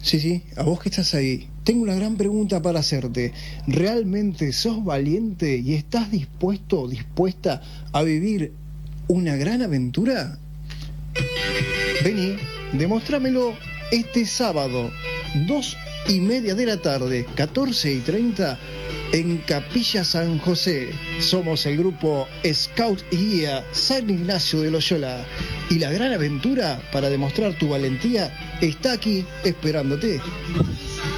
Sí, a vos que estás ahí, tengo una gran pregunta para hacerte. ¿Realmente sos valiente y estás dispuesto o dispuesta a vivir una gran aventura? Vení, demostrámelo este sábado, 2:30 de la tarde, 14:30, en Capilla San José. Somos el grupo Scout y Guía San Ignacio de Loyola. Y la gran aventura para demostrar tu valentía está aquí esperándote.